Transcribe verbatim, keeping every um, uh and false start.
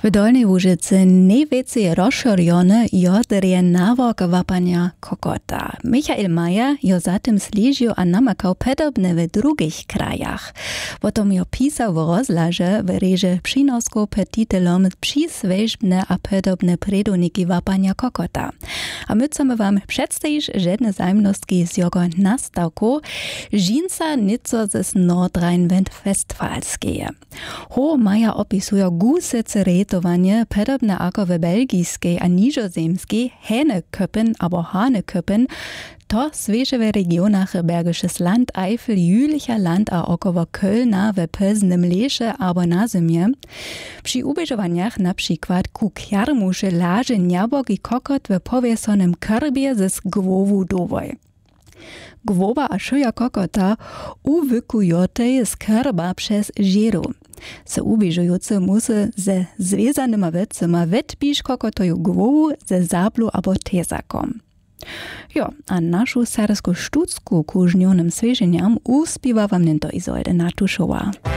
W Dolnej Łużycy najwięcej rozszerzone jodrje nawok wapania kokota. Michael Majer jo zatem sležił a namakał podobne w drugich krajach. Potom jo pisał w rozlarze w reże przynosku pod titulom Przysvežbne a podobne preduniki wapania kokota. A my chcemy wam przedstawić żadne zajemnostki z jego nastawku Žinca nico z Nordrhein-Westfalskie. Ho Majer opisuje gusece retowanie podobne ako w belgijskiej a nizozemskiej Hähneköppen abo Haneköppen, to swieże w regionach Bergisches Land, Eifel, Jülicher Land a około Kölna w Pilsnym lesie abo na zimie. Przy ubeżowaniach na przykład ku kjarmuszy laże niabogi kokot w powiesonym krbie ze głowu dowoj. Głowa a szyja kokota uwykujotej z krba przez żeru. Se ubeżujący musi ze związanymi wecima wetbić kokotoju głowu ze zablu abo tezakom. Jo, a našu sersku štucku ku žnjonym sveženjam uspiva vam nento Izolde Natušova.